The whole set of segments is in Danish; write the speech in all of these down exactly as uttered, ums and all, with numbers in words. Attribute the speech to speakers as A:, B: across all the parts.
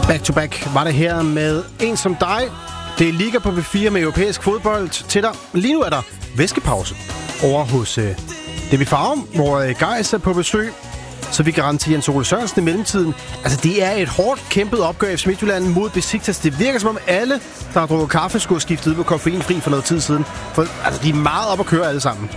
A: Back to back var det her med En som dig. Det er Liga på B fire med europæisk fodbold til dig. Lige nu er der væskepause over hos øh, D B Farum, hvor øh, Gejs er på besøg. Så vi garanterer Jens Ole Sørensen i mellemtiden. Altså, det er et hårdt kæmpet opgør i F C Midtjylland mod Besiktas. Det virker som om alle, der har drukket kaffe, skulle have skiftet ud på koffeinfri for noget tid siden. For altså, de er meget op at køre alle sammen.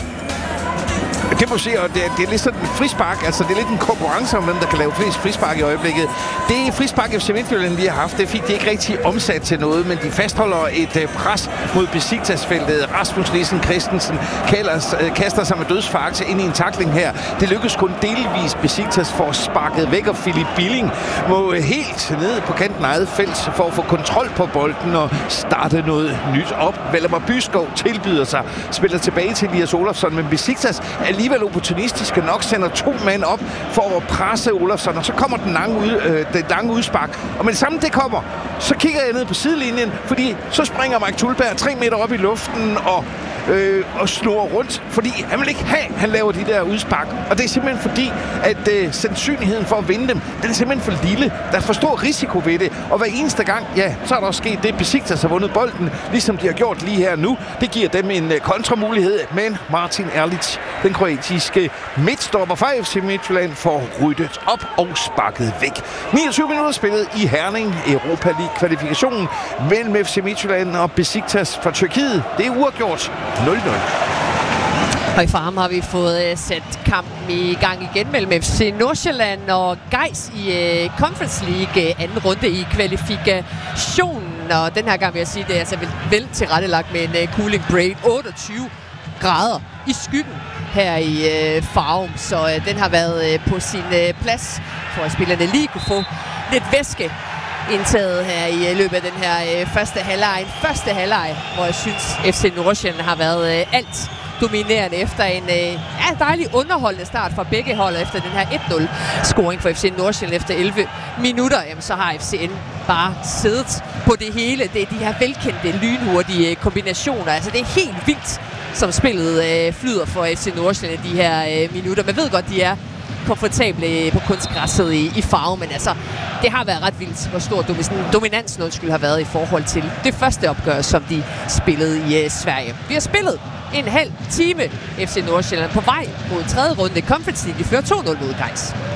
B: Det må sige, og det, det er lidt sådan en frispark. Altså, det er lidt en konkurrence om, hvem der kan lave flest frispark i øjeblikket. Det frispark, F C Midtjylland lige har haft, det fik de ikke rigtig omsat til noget, men de fastholder et uh, pres mod Besiktas-feltet. Rasmus Nielsen Christensen Kallers, uh, kaster sig med dødsfakse ind i en tackling her. Det lykkes kun delvis. Besiktas får sparket væk, og Philip Billing må uh, helt ned på kanten af eget felt for at få kontrol på bolden og starte noget nyt op. Valdemar Byskov tilbyder sig, spiller tilbage til Elias Olofsson, men Besiktas alligevel opportunistiske nok sender to mand op for at presse Olofsson, og så kommer den lange, ud, øh, den lange udspark. Og med det samme det kommer, så kigger jeg ned på sidelinjen, fordi så springer Mike Tulberg tre meter op i luften og, øh, og snor rundt, fordi han vil ikke have, han laver de der udspark. Og det er simpelthen fordi, at øh, sandsynligheden for at vinde dem, den er simpelthen for lille. Der er for stor risiko ved det, og hver eneste gang, ja, så er der også sket det, Besiktas har vundet bolden, ligesom de har gjort lige her nu. Det giver dem en øh, kontramulighed, men Martin Erlic, den kroatiske midtstopper fra F C Midtjylland, får ryddet op og sparket væk. niogtyve minutter spillet i Herning, Europa League-kvalifikationen mellem F C Midtjylland og Besiktas fra Tyrkiet. Det er uafgjort nul nul.
C: Og i Farum har vi fået uh, sat kampen i gang igen mellem F C Nordsjælland og Gejs i uh, Conference League uh, anden runde i kvalifikationen. Og den her gang vil jeg sige, at det er altså vel, vel tilrettelagt med en uh, cooling break. otteogtyve grader i skyggen her i øh, Farum, så øh, den har været øh, på sin øh, plads, for at spillerne lige kunne få lidt væske indtaget her i øh, løbet af den her øh, første halvleg. En første halvleg, hvor jeg synes, F C Nordsjælland har været øh, alt dominerende efter en øh, ja, dejlig underholdende start fra begge hold efter den her et nul scoring for F C Nordsjælland efter elleve minutter. Jamen, så har F C N bare siddet på det hele. Det er de her velkendte, lynhurtige kombinationer. Altså, det er helt vildt, som spillet øh, flyder for F C Nordsjælland de her øh, minutter. Man ved godt, de er komfortable på kunstgræsset i, i farve, men altså, det har været ret vildt, hvor stor dominansen undskyld har været i forhold til det første opgør, som de spillede i øh, Sverige. Vi har spillet en halv time F C Nordsjælland på vej mod tredje runde Conference League. De fører to nul mod Gejs.